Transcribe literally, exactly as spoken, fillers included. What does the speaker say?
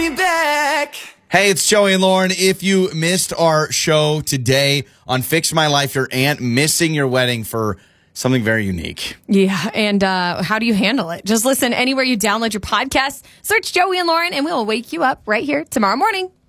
Back. Hey, it's Joey and Lauren. If you missed our show today on Fix My Life, your aunt missing your wedding for something very unique. Yeah, and uh, how do you handle it? Just listen anywhere you download your podcast. Search Joey and Lauren, and we will wake you up right here tomorrow morning.